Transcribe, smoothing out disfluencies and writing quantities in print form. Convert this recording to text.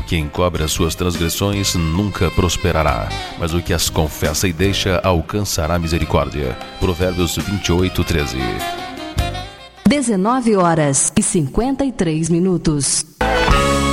Quem encobre as suas transgressões nunca prosperará, mas o que as confessa e deixa alcançará misericórdia. Provérbios 28:13. 19h53.